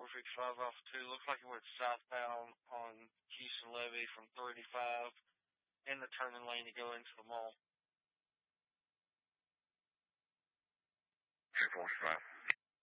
455 off 2. Looks like it went southbound on Houston Levee from 385 in the turning lane to go into the mall. 245.